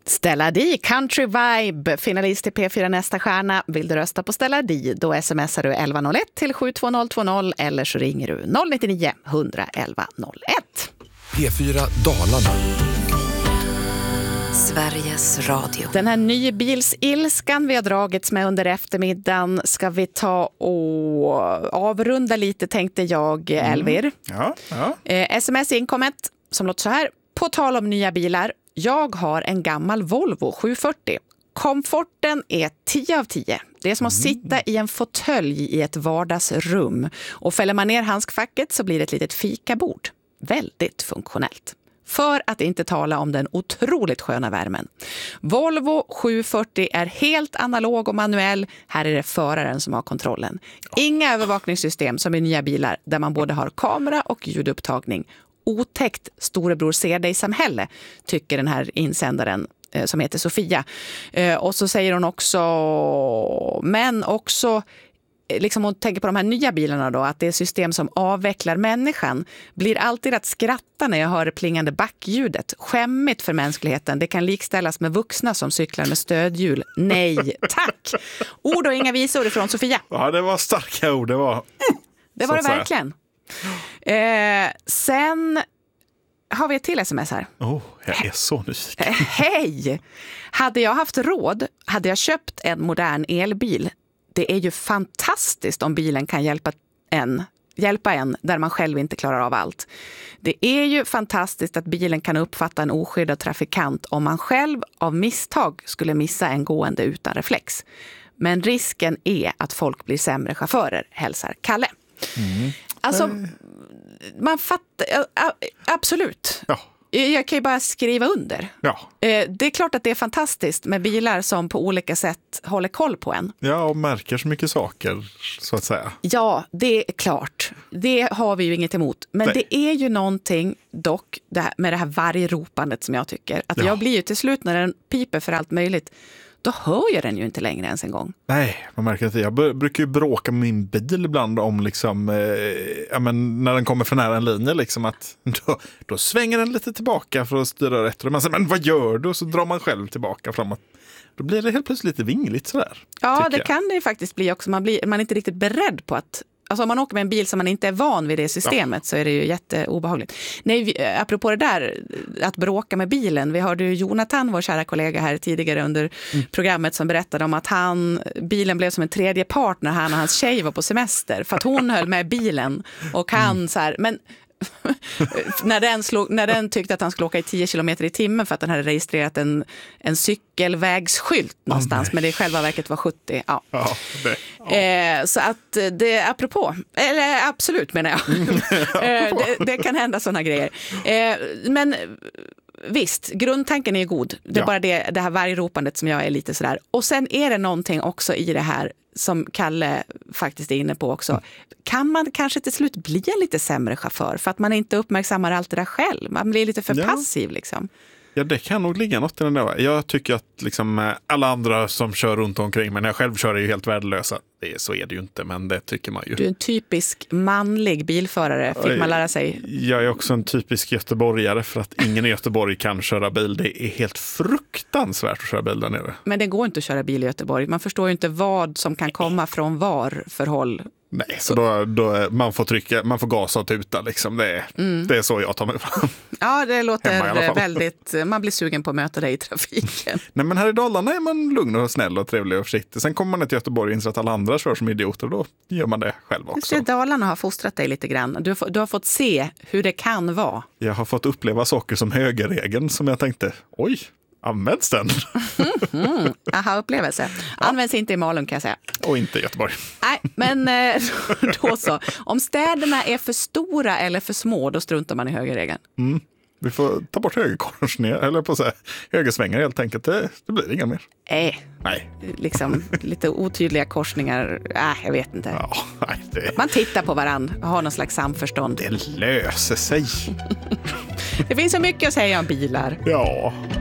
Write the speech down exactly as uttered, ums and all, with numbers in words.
Stella Di, Country Vibe, finalist i P fyra Nästa stjärna. Vill du rösta på Stella Di, då smsar du elva noll ett till sju två noll två noll eller så ringer du noll nio nio ett ett ett ett noll ett. P fyra Dalarna. Sveriges Radio. Den här nybilsilskan vi har dragits med under eftermiddagen ska vi ta och avrunda lite, tänkte jag, Elvir. Mm. Ja, ja. Eh, sms inkommet som låter så här. På tal om nya bilar. Jag har en gammal Volvo sju fyrtio. Komforten är tio av tio. Det är som att sitta i en fåtölj i ett vardagsrum. Och fäller man ner handskfacket så blir det ett litet fikabord. Väldigt funktionellt. För att inte tala om den otroligt sköna värmen. Volvo sju fyrtio är helt analog och manuell. Här är det föraren som har kontrollen. Inga övervakningssystem som i nya bilar där man både har kamera och ljudupptagning. Otäckt storebror ser dig-samhälle, tycker den här insändaren eh, som heter Sofia. Eh, och så säger hon också, men också, eh, liksom hon tänker på de här nya bilarna då, att det är system som avvecklar människan. Blir alltid att skratta när jag hör det plingande backljudet. Skämmigt för mänskligheten. Det kan likställas med vuxna som cyklar med stödhjul. Nej, tack! Ord och inga visor från Sofia. Ja, det var starka ord, det var... Det var det verkligen. Eh, sen har vi ett till sms här. Oh, jag är så nyfiken. Hej! Hade jag haft råd hade jag köpt en modern elbil. Det är ju fantastiskt om bilen kan hjälpa en, hjälpa en där man själv inte klarar av allt. Det är ju fantastiskt att bilen kan uppfatta en oskyddad trafikant om man själv av misstag skulle missa en gående utan reflex. Men risken är att folk blir sämre chaufförer, hälsar Kalle. Mm. Alltså, man fattar, absolut. Ja. Jag kan ju bara skriva under. Ja. Det är klart att det är fantastiskt med bilar som på olika sätt håller koll på en. Ja, och märker så mycket saker, så att säga. Ja, det är klart. Det har vi ju inget emot. Men Nej. Det är ju någonting dock det här, med det här vargropandet som jag tycker. Att ja. Jag blir ju till slut när den piper för allt möjligt, då hör jag den ju inte längre ens en gång. Nej, man märker att jag brukar ju bråka med min bil ibland om liksom, eh, ja, men när den kommer för nära en linje liksom att då, då svänger den lite tillbaka för att styra rätt. Och man säger, men vad gör du? Och så drar man själv tillbaka framåt. Då blir det helt plötsligt lite vingligt sådär. Ja, det jag. kan det ju faktiskt bli också. Man, blir, man är inte riktigt beredd på att... Alltså om man åker med en bil som man inte är van vid det systemet, ja. Så är det ju jätteobehagligt. Nej, vi, apropå det där, att bråka med bilen. Vi hörde ju Jonathan, vår kära kollega här tidigare under mm. programmet, som berättade om att han, bilen blev som en tredje part när han och hans tjej var på semester. För att hon höll med bilen och han mm. så här, men... när, den slog, när den tyckte att han skulle åka i tio kilometer i timmen för att den hade registrerat en, en cykelvägsskylt någonstans, oh, men det i själva verket var sjuttio. Ja. Ja, det, ja. Eh, så att det, apropå, eller absolut menar jag, eh, det, det kan hända sådana grejer. Eh, men visst, grundtanken är god. Det är ja. bara det, det här vargropandet som jag är lite sådär. Och sen är det någonting också i det här som Kalle faktiskt är inne på också. Mm. Kan man kanske till slut bli en lite sämre chaufför för att man inte uppmärksammar allt det där själv? Man blir lite för ja. passiv liksom. Ja, det kan nog ligga något i den där. Jag tycker att liksom alla andra som kör runt omkring, men jag själv kör är ju helt värdelösa. Det är, så är det ju inte, men det tycker man ju. Du är en typisk manlig bilförare, fick man lära sig. Jag är också en typisk göteborgare för att ingen i Göteborg kan köra bil. Det är helt fruktansvärt att köra bil där nere. Men det går inte att köra bil i Göteborg. Man förstår ju inte vad som kan komma från var förhåll. Nej, så då, då man får trycka, man får gasa och tuta liksom. Det är, mm. det är så jag tar mig fram. Ja, det låter väldigt, man blir sugen på att möta dig i trafiken. Nej, men här i Dalarna är man lugn och snäll och trevlig och försiktig. Sen kommer man till Göteborg och inser att alla andra kör som idioter och då gör man det själv också. Just det, Dalarna har fostrat dig lite grann. Du, du har fått se hur det kan vara. Jag har fått uppleva saker som högerregeln som jag tänkte, oj, används den? Mm, aha, upplevelse. Används ja. inte i Malung kan jag säga. Och inte i Göteborg. Nej, men då så. Om städerna är för stora eller för små, då struntar man i högerregeln. Mm. Vi får ta bort högerkorsningar, eller på så här, högersvängar helt enkelt. Det, det blir inga mer. Äh, nej. Liksom lite otydliga korsningar. Äh, jag vet inte. Ja, nej, det... Man tittar på varann och har någon slags samförstånd. Det löser sig. Det finns så mycket att säga om bilar. Ja.